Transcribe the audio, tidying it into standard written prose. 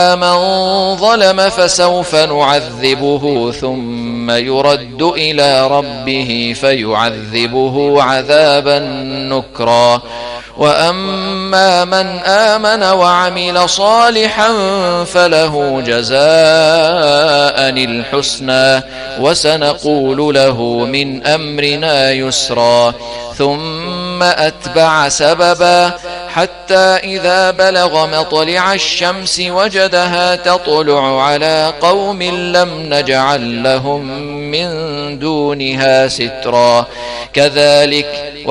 من ظلم فسوف نعذبه ثم يرد إلى ربه فيعذبه عذابا نكرا وأما من آمن وعمل صالحا فله جزاء الحسنى وسنقول له من أمرنا يسرا ثم أتبع سببا حتى إذا بلغ مطلع الشمس وجدها تطلع على قوم لم نجعل لهم من دونها سترا كذلك